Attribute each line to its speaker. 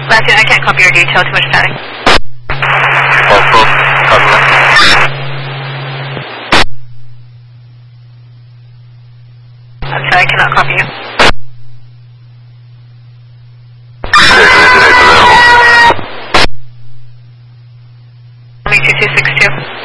Speaker 1: Last I can't copy your detail, too much static. I'm sorry, I cannot copy you.